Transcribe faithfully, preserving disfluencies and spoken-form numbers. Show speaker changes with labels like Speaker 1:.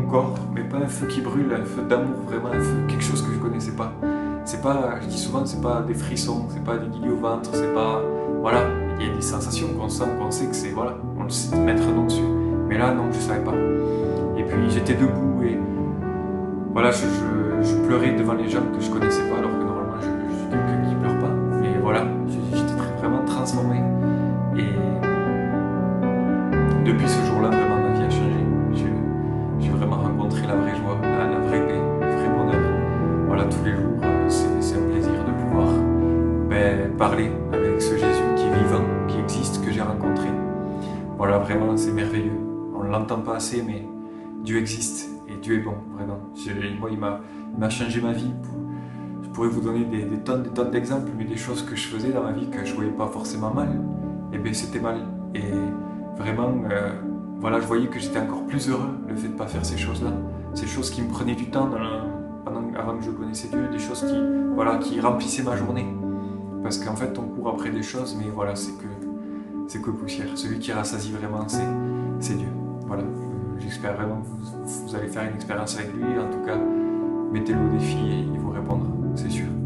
Speaker 1: corps, mais pas un feu qui brûle, un feu d'amour, vraiment un feu, quelque chose que je connaissais pas. C'est pas, je dis souvent, c'est pas des frissons, c'est pas des guillis au ventre, c'est pas, voilà, il y a des sensations qu'on sent, qu'on sait que c'est, voilà, on le sait mettre un nom dessus. Mais là, non, je savais pas. Et puis j'étais debout et voilà, je, je, je pleurais devant les gens que je connaissais pas, alors que normalement je, je suis quelqu'un qui pleure pas. Mais voilà, j'étais vraiment transformé. Et depuis ce jour-là, vraiment ma vie a changé. J'ai vraiment rencontré la vraie joie, la, la vraie paix, le vrai bonheur. Voilà, tous les jours, c'est un plaisir de pouvoir ben, parler avec ce Jésus qui est vivant, qui existe, que j'ai rencontré. Voilà, vraiment, c'est merveilleux. On ne l'entend pas assez, mais Dieu existe et Dieu est bon, vraiment. Je, moi, il m'a changé ma vie. Je pourrais vous donner des, des tonnes, des tonnes d'exemples, mais des choses que je faisais dans ma vie que je ne voyais pas forcément mal, et bien c'était mal. Et vraiment, euh, voilà, je voyais que j'étais encore plus heureux le fait de ne pas faire ces choses-là. Ces choses qui me prenaient du temps dans le, pendant, avant que je connaissais Dieu, des choses qui, voilà, qui remplissaient ma journée. Parce qu'en fait, on court après des choses, mais voilà, c'est que, c'est que poussière. Celui qui rassasie vraiment, c'est Dieu. Voilà, j'espère vraiment que vous, vous allez faire une expérience avec lui. En tout cas, mettez-le au défi et il vous répondra, c'est sûr.